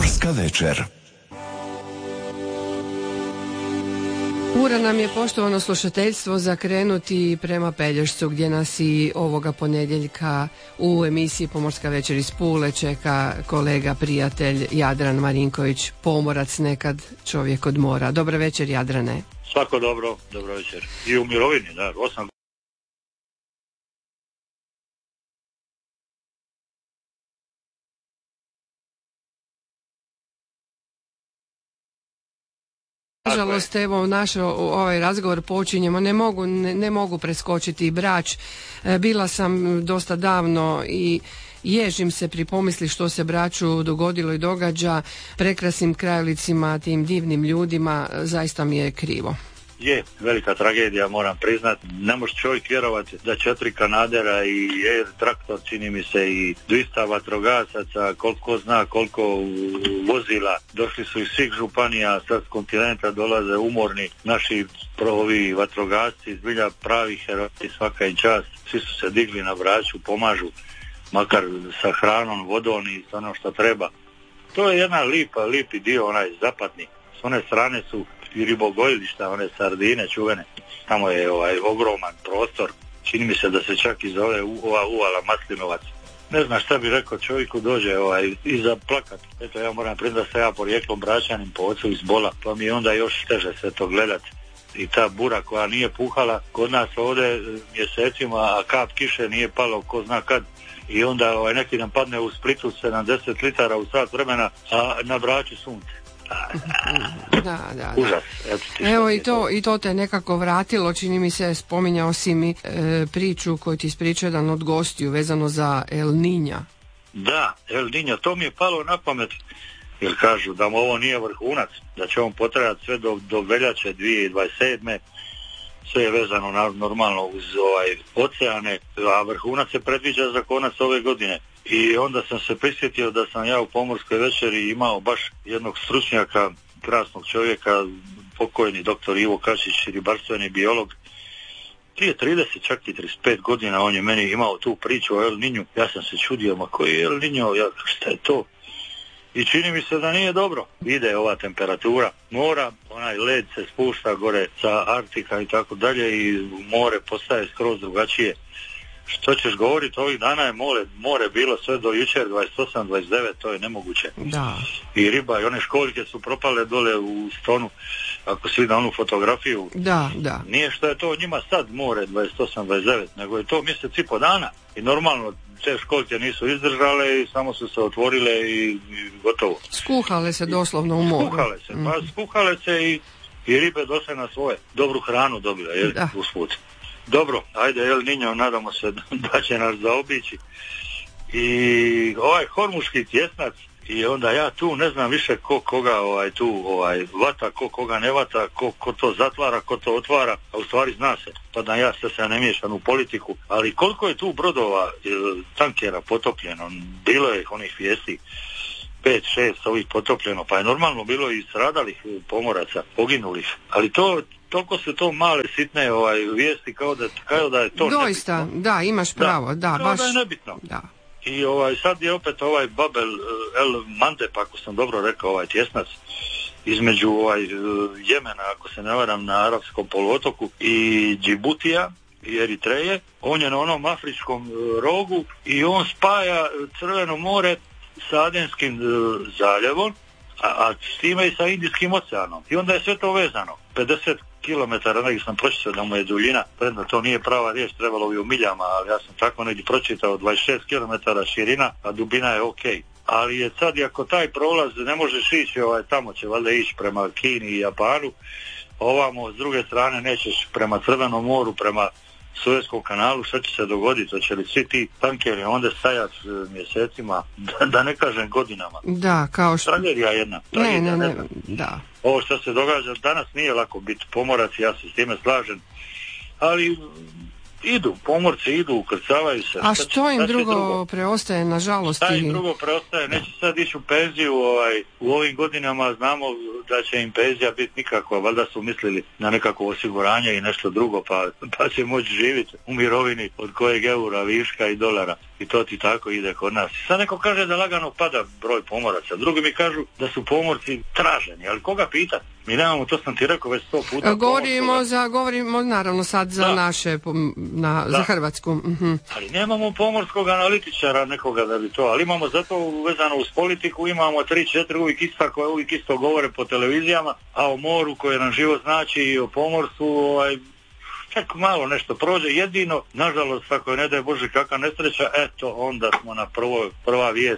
Pomorska večer. Ura nam je, poštovano slušateljstvo, zakrenuti prema Pelješcu, gdje nas i ovoga ponedjeljka u emisiji Pomorska večer iz Pule čeka kolega, prijatelj Jadran Marinković, pomorac nekad, čovjek od mora. Dobar večer, Jadrane. Svako dobro večer. I u mirovini, da, 8. Nažalost, evo, naš ovaj razgovor počinjemo, ne mogu preskočiti Brač. Bila sam dosta davno i ježim se pri pomisli što se Braču dogodilo i događa, prekrasnim krajolicima, tim divnim ljudima, zaista mi je krivo. Je, velika tragedija, moram priznat. Ne može čovjek vjerovati da 4 kanadera i traktor, čini mi se, i 200 vatrogasaca, koliko zna koliko vozila, došli su iz svih županija, sad s kontinenta dolaze umorni naši ovi vatrogasci, zbilja pravi heroji, svaka im čast. Svi su se digli na Braču, pomažu, makar sa hranom, vodom i ono što treba. To je jedna lipi dio, onaj zapadni. S one strane su i ribogojilišta, one sardine čuvene. Tamo je ogroman prostor. Čini mi se da se čak i zove uvala Maslinovac. Ne znam šta bi rekao, čovjeku dođe i za plakat. Eto, ja moram priznati da sam ja porijeklom Bračanin po ocu iz Bola, pa mi je onda još teže sve to gledat. I ta bura koja nije puhala kod nas ovdje mjesecima, a kap kiše nije palo ko zna kad. I onda neki dan padne u Splitu 70 litara u sat vremena, a na Braču sunce. Da. Užas. Evo i to te nekako vratilo, čini mi se, spominjao si mi priču koju ti ispričao jedan od gostiju vezano za El Niña. Da, El Niño, to mi je palo na pamet, jer kažu da mu ovo nije vrhunac, da će on potrajati sve do veljače 2027. Sve je vezano normalno uz oceane, a vrhunac se predviđa za konac ove godine. I onda sam se prisjetio da sam ja u Pomorskoj večeri imao baš jednog stručnjaka, krasnog čovjeka, pokojni doktor Ivo Kačić, ribarstveni biolog. Prije 30, čak i 35 godina on je meni imao tu priču o El Niñu. Ja sam se čudio, ma koji je El Niño, šta je to? I čini mi se da nije dobro. Ide ova temperatura mora, onaj led se spušta gore sa Arktika i tako dalje i more postaje skroz drugačije. Što ćeš govoriti, ovih dana je more bilo sve do jučer 28, 29, to je nemoguće. Da. I riba i one školjke su propale dole u Stonu, ako si vidio onu fotografiju. Da. Nije što je to njima sad more 28, 29, nego je to mjesec i po dana. I normalno te školjke nisu izdržale i samo su se otvorile i gotovo. Skuhale se doslovno u moru. Skuhale se i ribe došle na svoje. Dobru hranu dobile, usput. Dobro, ajde El Niño, nadamo se da će nas zaobići. I ovaj hormuški tjesnac, i onda ja tu ne znam više ko koga vata, ko koga ne vata, ko to zatvara, ko to otvara, a u stvari zna se, pa da ja se ne miješam u politiku, ali koliko je tu brodova, tankera potopljeno, bilo je onih vijesti, 5-6 ovih potopljeno, pa je normalno bilo i stradalih pomoraca, poginulih, ali toliko su to male sitne vijesti kao da je to doista, nebitno. Da, imaš pravo, da baš da je nebitno. Da. I sad je opet Babel El Mandeb, ako sam dobro rekao, tjesnac između Jemena, ako se ne varam, na Arapskom poluotoku, i Džibutija i Eritreje. On je na onom afričkom rogu i on spaja Crveno more sa Adenskim zaljevom, a s time i sa Indijskim oceanom. I onda je sve to vezano. 50 kilometara, negdje sam pročitao da mu je duljina, predno to nije prava riječ, trebalo bi u miljama, ali ja sam tako negdje pročitao 26 kilometara širina, a dubina je ok. Ali je sad, ako taj prolaz ne možeš ići, tamo će valjda ići prema Kini i Japanu, ovamo s druge strane nećeš prema Crvenom moru, prema Suezkom kanalu, šta će se dogoditi? Hoće li svi ti tankeri onda stajati mjesecima, da ne kažem godinama? Da, kao što... Tragedija jedna. Ne, da. Ovo što se događa danas nije lako biti pomorac, ja se s time slažem, ali pomorci idu, ukrcavaju se. A što im drugo preostaje, nažalost? Šta im drugo preostaje? Neće sad ići u penziju, u ovim godinama znamo da će im penzija biti nikakva, valjda su mislili na nekako osiguranje i nešto drugo, pa će moći živjeti u mirovini od kojeg eura, viška i dolara. I to ti tako ide kod nas. Sad neko kaže da lagano pada broj pomoraca, drugi mi kažu da su pomorci traženi, ali koga pita? Mi nemamo, to sam ti rekao već 100 puta. Govorimo naravno sad za naše, za Hrvatsku. Ali nemamo pomorskog analitičara nekoga da bi to, ali imamo zato vezano uz politiku, imamo 3-4 uvijek ista koja uvijek isto govore po televizijama, a o moru koje nam život znači i o pomorstvu, čak malo nešto prođe, jedino, nažalost, ako je ne daj Bože kakva nesreća, eto, onda smo na prva vijest,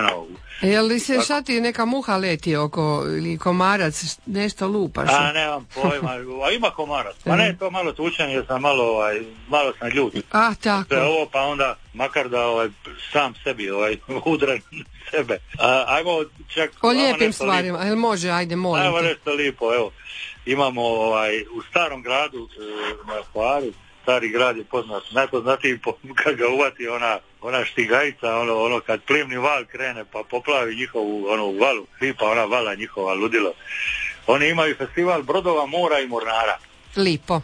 Jel li se šta ti neka muha leti oko, ili komarac, nešto lupaš? Nemam pojma, a ima komarac, pa ne, to malo tučen, jer sam malo sam ljut. Tako. Ovo, pa onda, makar da sam sebi udren sebe. Ajmo čak... O lijepim stvarima, jel može, ajde, molim te. Ajmo nešto lijepo, evo. Imamo u starom gradu na Hvaru, stari grad je poznat, najpoznatiji kad ga uvati ona štigajica, ono kad plimni val krene pa poplavi njihovu valu, lipa ona vala njihova, ludilo. Oni imaju festival brodova, mora i mornara. Lipo.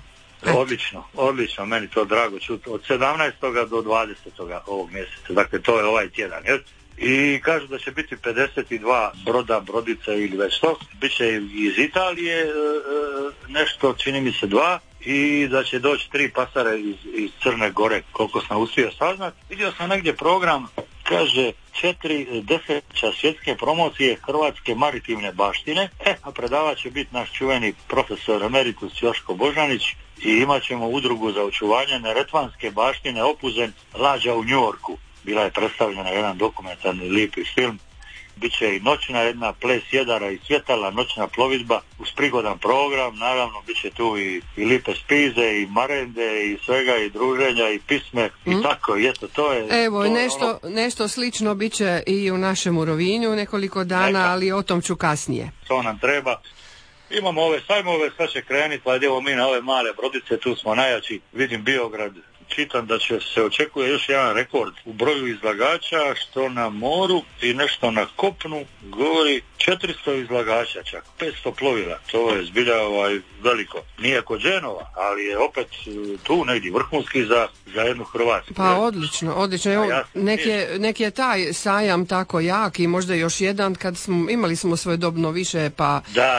Odlično, meni to drago čuti. Od 17. do 20. ovog mjeseca, dakle to je ovaj tjedan, jel? I kažu da će biti 52 broda, brodice ili već to. Biće iz Italije nešto, čini mi se 2, i da će doći 3 pasare iz Crne Gore, koliko sam uspio saznat. Vidio sam negdje program, kaže 4 desetljeća svjetske promocije hrvatske maritimne baštine, a predavat će biti naš čuveni profesor emeritus Joško Božanić i imat ćemo udrugu za očuvanje neretvanske baštine Opuzen, lađa u Njujorku. Bila je predstavljena jedan dokumentarni lijepi film. Biće i noćna jedna ples jedara i svjetala, noćna plovidba uz prigodan program, naravno biće tu i lipe spize i marende i svega i druženja i pisme i tako, i eto to je... Evo, nešto slično biće i u našem Rovinju nekoliko dana, ali o tom ću kasnije. To nam treba. Imamo ove sajmove, sad će krenuti, pa idemo mi na ove male brodice, tu smo najjači, vidim Biograd. Čitam da se očekuje još jedan rekord u broju izlagača, što na moru i nešto na kopnu govori 400 izlagača čak, 500 plovila, to je zbilja veliko. Nije kod Dženova, ali je opet tu negdje vrhunski za jednu Hrvatsku. Pa odlično. Evo, nek je taj sajam tako jak i možda još jedan kad imali smo svojedobno više, pa... Da,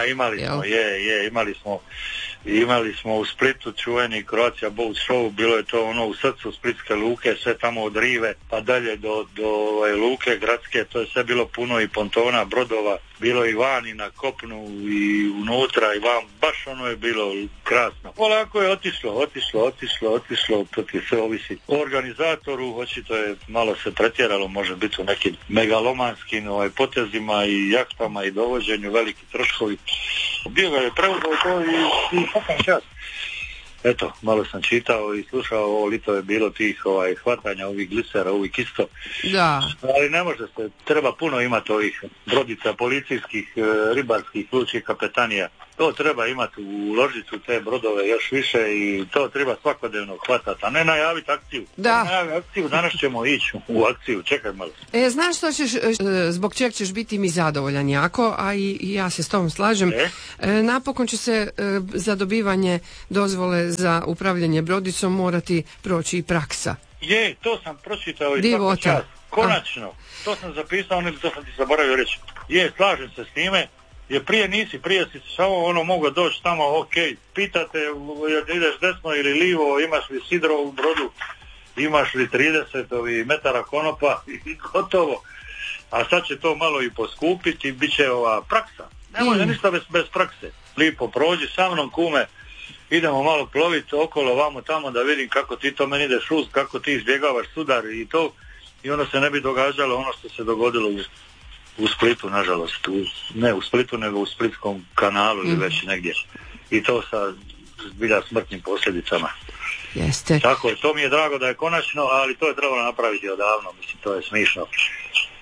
imali smo u Splitu čuveni Croatia Boat Show, bilo je to u srcu Splitske luke, sve tamo od rive pa dalje do luke gradske, to je sve bilo puno i pontona, brodova, bilo i van i na kopnu i unutra i van, baš je bilo krasno. Polako je otišlo, to ti sve ovisi o organizatoru, očito je malo se pretjeralo, može biti u nekim megalomanskim potezima i jahtama i dovođenju, veliki troškovi. Bio ga je preuzeo to i fucking čas. Eto, malo sam čitao i slušao, ovo lito je bilo tih hvatanja, ovih glisera, ovih isto. Da. Ali ne može se, treba puno imati ovih brodica, policijskih, ribarskih, lučkih kapetanija. To treba imati, uložiti u te brodove još više i to treba svakodnevno hvatati, a ne najaviti akciju. Da. Najaviti akciju, danas ćemo ići u akciju, čekaj malo. Znaš što ćeš, zbog čeg ćeš biti mi zadovoljan jako, a i ja se s tobom slažem. Napokon će se za dobivanje dozvole za upravljanje brodicom morati proći i praksa. To sam pročitao i svaka čast. Konačno, to sam zapisao, to sam ti zaboravio reći. Slažem se s time. Jer prije si samo mogao doći tamo, pitate ideš desno ili livo, imaš li sidro u brodu, imaš li 30 metara konopa i gotovo. A sad će to malo i poskupiti, bit će ova praksa. Ne može ništa bez prakse. Lipo prođi sa mnom, kume, idemo malo ploviti okolo, vamo tamo da vidim kako ti to meni ideš uz, kako ti izbjegavaš sudar i to. I onda se ne bi događalo ono što se dogodilo u Splitu, nažalost. Ne u Splitu, nego u Splitskom kanalu ili već negdje. I to sa zbilja smrtnim posljedicama. Jeste. Tako je, to mi je drago da je konačno, ali to je trebalo napraviti odavno, mislim, to je smišno.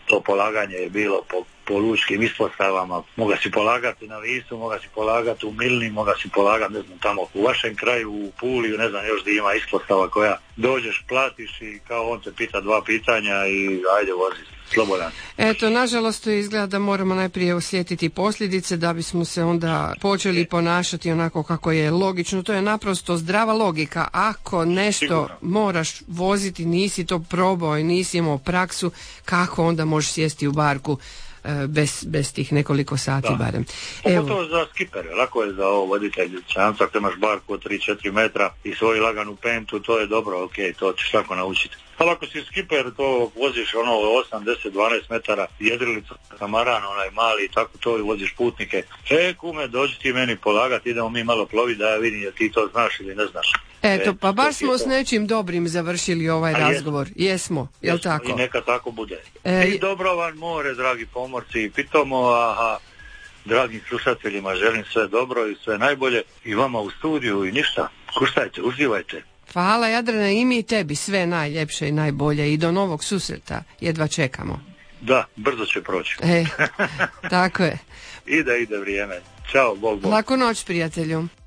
to polaganje je bilo po lučkim ispostavama. Moga si polagati na Visu, moga si polagati u Milni, moga si polagati, ne znam, tamo u vašem kraju, u Puli, ne znam još gdje ima ispostava koja dođeš, platiš i kao on te pita 2 pitanja i ajde vozi, slobodan. Eto, nažalost to izgleda da moramo najprije osjetiti posljedice da bismo se onda počeli ponašati onako kako je logično. To je naprosto zdrava logika. Ako nešto Sigurno moraš voziti, nisi to probao i nisi imao praksu, kako onda možeš sjesti u barku bez tih nekoliko sati barem. Pogotovo za skipere, lako je za ovo voditelj čamca, ako imaš barku od 3-4 metra i svoju laganu pentu, to je dobro, ok, to ćeš tako naučiti. Ali ako si skiper, to voziš ono 8, 10, 12 metara, jedrilicu, kamaran, onaj mali, tako to i voziš putnike. Kume, dođi ti meni polagati, idemo mi malo ploviti da ja vidim je ti to znaš ili ne znaš. Eto, pa baš smo s nečim dobrim završili ovaj razgovor. Jesmo, jel tako? I neka tako bude. I dobro vam more, dragi pomorci, pitamo, dragim slušateljima želim sve dobro i sve najbolje i vama u studiju i ništa. Kuštajte, uživajte. Hvala Jadrana, i mi tebi sve najljepše i najbolje i do novog susreta. Jedva čekamo. Da, brzo će proći. Tako je. Ide vrijeme. Ćao, Bog. Laku noć, prijatelju.